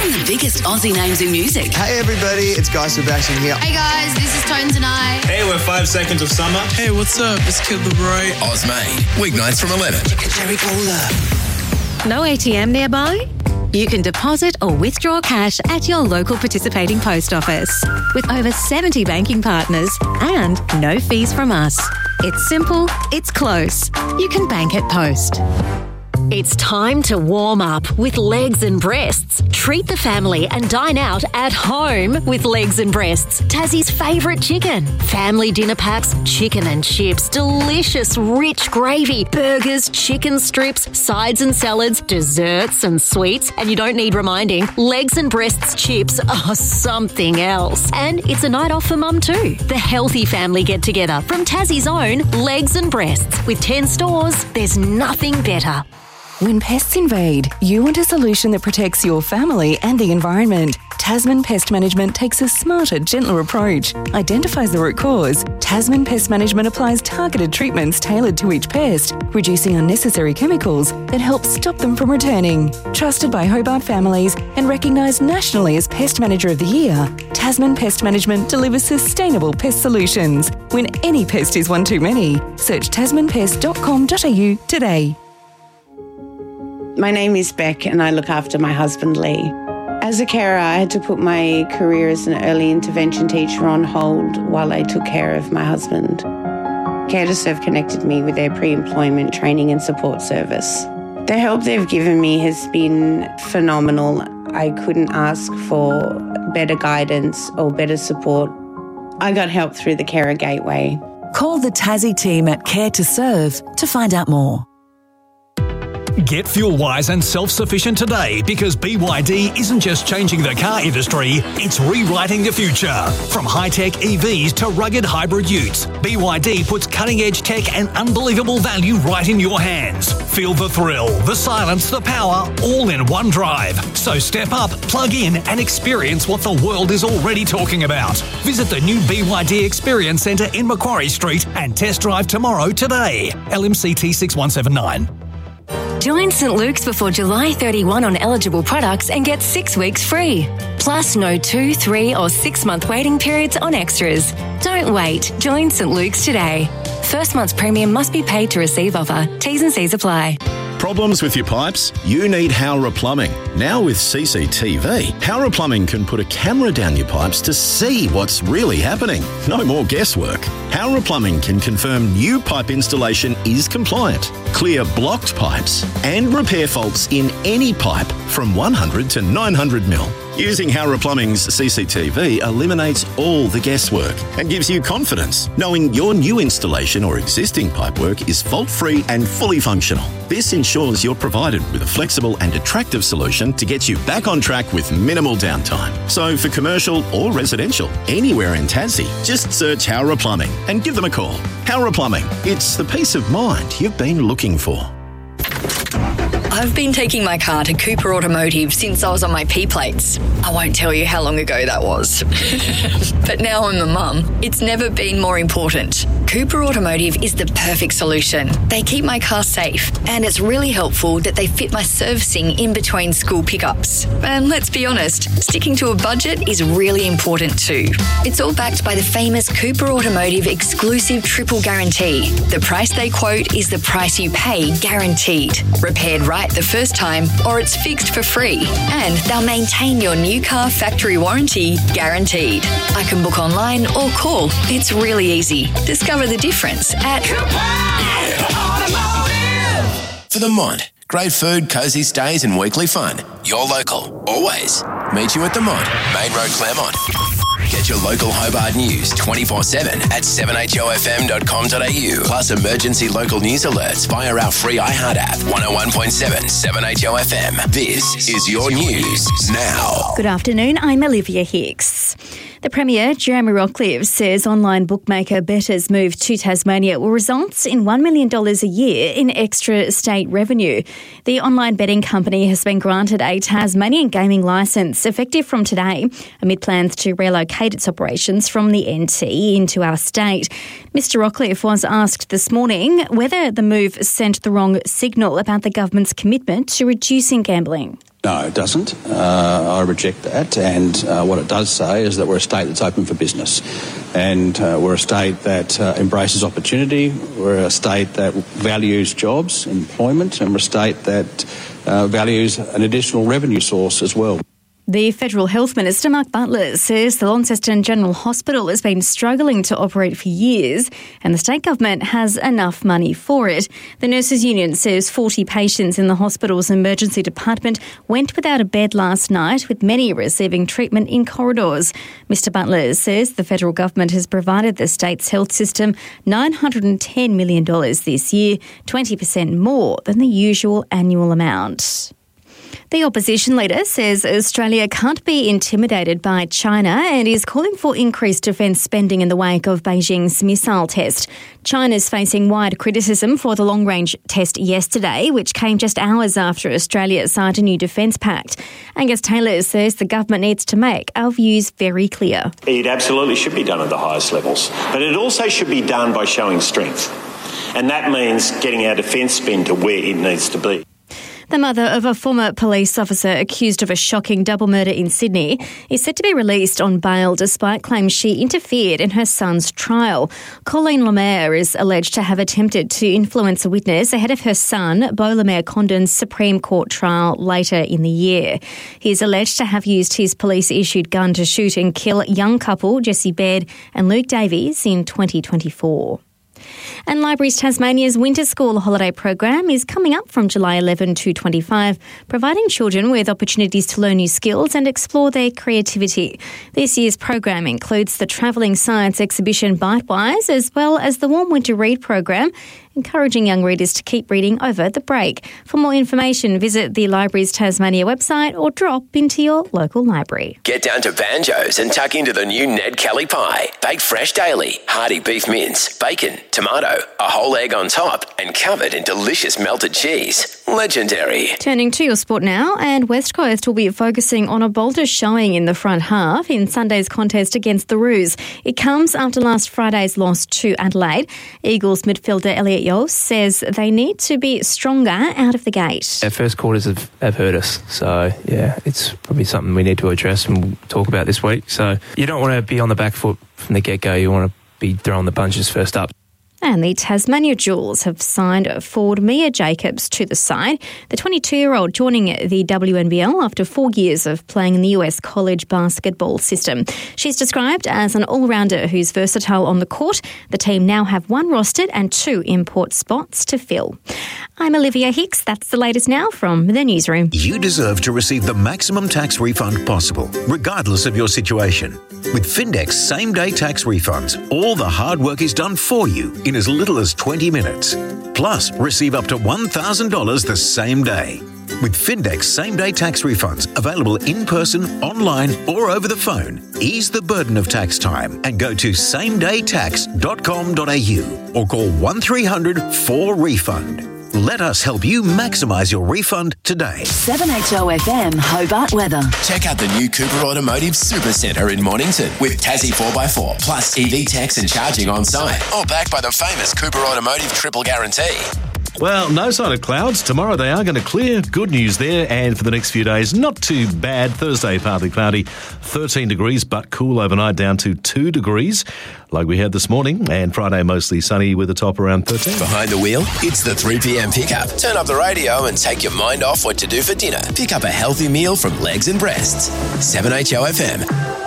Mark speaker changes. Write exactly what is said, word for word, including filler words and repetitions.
Speaker 1: From the biggest Aussie names in music.
Speaker 2: Hey everybody, it's Guy Sebastian here.
Speaker 3: Hey guys, this is Tones and I.
Speaker 4: Hey, we're Five Seconds of Summer.
Speaker 5: Hey, what's up? It's Kid Laroi.
Speaker 6: Ozmane, weeknights from eleven.
Speaker 2: Jerry Cola.
Speaker 7: No A T M nearby? You can deposit or withdraw cash at your local participating post office. With over seventy banking partners and no fees from us. It's simple, it's close. You can bank at Post.
Speaker 8: It's time to warm up with Legs and Breasts. Treat the family and dine out at home with Legs and Breasts, Tassie's favourite chicken. Family dinner packs, chicken and chips, delicious rich gravy, burgers, chicken strips, sides and salads, desserts and sweets. And you don't need reminding, Legs and Breasts chips are something else. And it's a night off for mum too. The healthy family get-together from Tassie's own Legs and Breasts. With ten stores, there's nothing better.
Speaker 9: When pests invade, you want a solution that protects your family and the environment. Tasman Pest Management takes a smarter, gentler approach, identifies the root cause. Tasman Pest Management applies targeted treatments tailored to each pest, reducing unnecessary chemicals that help stop them from returning. Trusted by Hobart families and recognised nationally as Pest Manager of the Year, Tasman Pest Management delivers sustainable pest solutions. When any pest is one too many, search tasman pest dot com dot a u today.
Speaker 10: My name is Beck and I look after my husband Lee. As a carer, I had to put my career as an early intervention teacher on hold while I took care of my husband. Care to Serve connected me with their pre-employment training and support service. The help they've given me has been phenomenal. I couldn't ask for better guidance or better support. I got help through the Carer Gateway.
Speaker 11: Call the Tassie team at Care to Serve to find out more.
Speaker 12: Get fuel-wise and self-sufficient today because B Y D isn't just changing the car industry, it's rewriting the future. From high-tech E Vs to rugged hybrid utes, B Y D puts cutting-edge tech and unbelievable value right in your hands. Feel the thrill, the silence, the power, all in one drive. So step up, plug in and experience what the world is already talking about. Visit the new B Y D Experience Centre in Macquarie Street and test drive tomorrow today. L M C T six one seven nine.
Speaker 8: Join St Luke's before July thirty-first on eligible products and get six weeks free. Plus no two, three or six month waiting periods on extras. Don't wait. Join St Luke's today. First month's premium must be paid to receive offer. T's and C's apply.
Speaker 13: Problems with your pipes? You need Howrah Plumbing. Now with C C T V, Howrah Plumbing can put a camera down your pipes to see what's really happening. No more guesswork. Howrah Plumbing can confirm new pipe installation is compliant, clear blocked pipes, and repair faults in any pipe from one hundred to nine hundred mil. Using Howrah Plumbing's C C T V eliminates all the guesswork and gives you confidence knowing your new installation or existing pipework is fault-free and fully functional. This ensures you're provided with a flexible and attractive solution to get you back on track with minimal downtime. So for commercial or residential, anywhere in Tassie, just search Howrah Plumbing and give them a call. Howrah Plumbing, it's the peace of mind you've been looking for.
Speaker 14: I've been taking my car to Cooper Automotive since I was on my P plates. I won't tell you how long ago that was. But now I'm a mum. It's never been more important. Cooper Automotive is the perfect solution. They keep my car safe, and it's really helpful that they fit my servicing in between school pickups. And let's be honest, sticking to a budget is really important too. It's all backed by the famous Cooper Automotive exclusive triple guarantee. The price they quote is the price you pay, guaranteed. Repaired right the first time, or it's fixed for free. And they'll maintain your new car factory warranty, guaranteed. I can book online or call. It's really easy. Discover the difference at
Speaker 6: For the Mont. Great food, cosy stays and weekly fun. You're local. Always. Meet you at the Mont. Main Road, Claremont. Get your local Hobart news twenty-four seven at seven h o f m dot com dot a u. Plus emergency local news alerts via our free iHeart app. one oh one point seven seven H O F M. This is your news now.
Speaker 15: Good afternoon, I'm Olivia Hicks. The Premier, Jeremy Rockliff, says online bookmaker Bettor's move to Tasmania will result in one million dollars a year in extra state revenue. The online betting company has been granted a Tasmanian gaming licence effective from today, amid plans to relocate its operations from the N T into our state. Mister Rockliff was asked this morning whether the move sent the wrong signal about the government's commitment to reducing gambling.
Speaker 4: No, it doesn't. Uh, I reject that. And uh, what it does say is that we're a state that's open for business. And uh, we're a state that uh, embraces opportunity. We're a state that values jobs, employment, and we're a state that uh, values an additional revenue source as well.
Speaker 15: The Federal Health Minister, Mark Butler, says the Launceston General Hospital has been struggling to operate for years and the state government has enough money for it. The Nurses Union says forty patients in the hospital's emergency department went without a bed last night, with many receiving treatment in corridors. Mister Butler says the federal government has provided the state's health system nine hundred ten million dollars this year, twenty percent more than the usual annual amount. The opposition leader says Australia can't be intimidated by China and is calling for increased defence spending in the wake of Beijing's missile test. China's facing wide criticism for the long-range test yesterday, which came just hours after Australia signed a new defence pact. Angus Taylor says the government needs to make our views very clear.
Speaker 16: It absolutely should be done at the highest levels, but it also should be done by showing strength. And that means getting our defence spend to where it needs to be.
Speaker 15: The mother of a former police officer accused of a shocking double murder in Sydney is set to be released on bail despite claims she interfered in her son's trial. Colleen Lemaire is alleged to have attempted to influence a witness ahead of her son, Beau Lemaire Condon's Supreme Court trial later in the year. He is alleged to have used his police-issued gun to shoot and kill young couple Jesse Baird and Luke Davies in twenty twenty-four. And Libraries Tasmania's Winter School holiday program is coming up from July eleventh to twenty-five, providing children with opportunities to learn new skills and explore their creativity. This year's program includes the travelling science exhibition Bitewise, as well as the Warm Winter Read program, encouraging young readers to keep reading over the break. For more information, visit the Libraries Tasmania website or drop into your local library.
Speaker 6: Get down to Banjo's and tuck into the new Ned Kelly pie. Baked fresh daily, hearty beef mince, bacon, tomato, a whole egg on top, and covered in delicious melted cheese. Legendary.
Speaker 15: Turning to your sport now, and West Coast will be focusing on a bolder showing in the front half in Sunday's contest against the Roos. It comes after last Friday's loss to Adelaide. Eagles midfielder Elliot Yos says they need to be stronger out of the gate.
Speaker 17: Our first quarters have, have hurt us, so yeah, it's probably something we need to address and we'll talk about this week. So you don't want to be on the back foot from the get-go, you want to be throwing the punches first up.
Speaker 15: And the Tasmania Jewels have signed forward Mia Jacobs to the side. The twenty-two-year-old joining the W N B L after four years of playing in the U S college basketball system. She's described as an all-rounder who's versatile on the court. The team now have one rostered and two import spots to fill. I'm Olivia Hicks. That's the latest now from the newsroom.
Speaker 18: You deserve to receive the maximum tax refund possible, regardless of your situation. With Findex same-day tax refunds, all the hard work is done for you in as little as twenty minutes. Plus, receive up to one thousand dollars the same day. With Findex same-day tax refunds available in person, online or over the phone, ease the burden of tax time and go to same day tax dot com dot a u or call one three hundred four refund. Let us help you maximise your refund today.
Speaker 11: seven H O F M Hobart weather.
Speaker 6: Check out the new Cooper Automotive Super Centre in Mornington with Tassie four by four plus E V techs and charging on site. All backed by the famous Cooper Automotive Triple Guarantee.
Speaker 19: Well, no sign of clouds. Tomorrow they are going to clear. Good news there. And for the next few days, not too bad. Thursday, partly cloudy, thirteen degrees, but cool overnight down to two degrees, like we had this morning. And Friday, mostly sunny with a top around thirteen.
Speaker 6: Behind the wheel, it's the three p.m. pickup. Turn up the radio and take your mind off what to do for dinner. Pick up a healthy meal from Legs and Breasts. seven H O F M.